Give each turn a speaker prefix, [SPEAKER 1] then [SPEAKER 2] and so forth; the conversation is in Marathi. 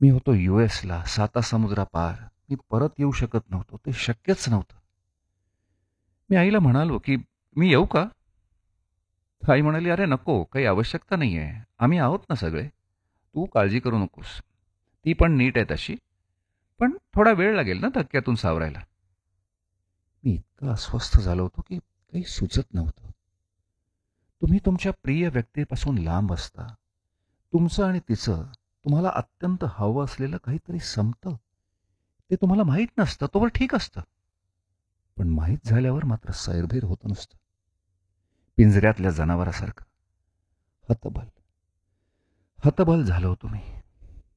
[SPEAKER 1] मी होतो US ला, सातासमुद्रापार. मी परत येऊ शकत नव्हतो. ते शक्यच नव्हतं. मी आईला म्हणालो, की "मी येऊ का?" आई म्हणाली, "अरे नको, काही आवश्यकता नाहीये. आम्ही आहोत ना सगळे. तू काळजी करू नकोस. ती पण नीट आहे तशी. पण थोडा वेळ लागेल ना धक्क्यातून सावरायला." मी इतका अस्वस्थ झालो होतो, की काही सुचत नव्हतं. तुम्ही तुमच्या प्रिय व्यक्तीपासून लांब असता. तुमचं आणि तिचं तुम्हाला अत्यंत हवं असलेलं काहीतरी संपतं. ते तुम्हाला माहीत नसतं, तोवर ठीक असतं. पण माहीत झाल्यावर मात्र सैरभैर होतं नुसतं. पिंजऱ्यातल्या जनावरासारखं. हतबल. हतबल झालो होतो मी.